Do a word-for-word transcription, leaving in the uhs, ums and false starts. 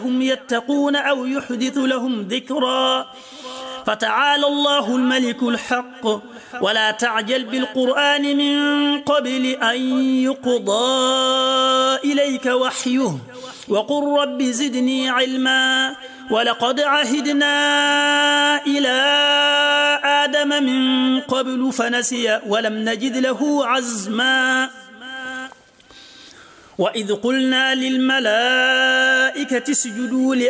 هم يتقون أو يحدث لهم ذكرا. فتعالى الله الملك الحق ولا تعجل بالقرآن من قبل أن يقضى إليك وحيه وقل رب زدني علما. ولقد عهدنا إلى آدم من قبل فنسي ولم نجد له عزما. وإذ قلنا للملائكة اسجدوا